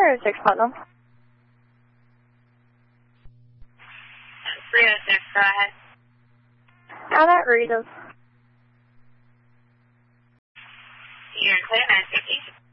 306 Putnam. 306, go ahead. How that reads us. You're clear, 950.